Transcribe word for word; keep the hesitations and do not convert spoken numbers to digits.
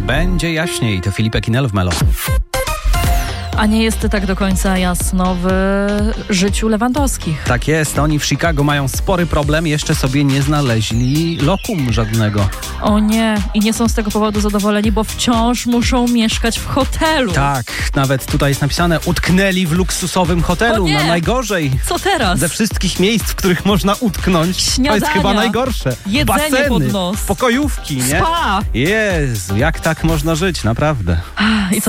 Będzie jaśniej, to Filipek i Nel w Melo. A nie jest tak do końca jasno w życiu Lewandowskich. Tak jest, oni w Chicago mają spory problem, jeszcze sobie nie znaleźli lokum żadnego. O nie, i nie są z tego powodu zadowoleni, bo wciąż muszą mieszkać w hotelu. Tak, nawet tutaj jest napisane, utknęli w luksusowym hotelu, O nie! na najgorzej. Co teraz? Ze wszystkich miejsc, w których można utknąć, Śniadania, to jest chyba najgorsze. jedzenie Baseny, pod nos, pokojówki, nie? spa. Jezu, jak tak można żyć, naprawdę. I co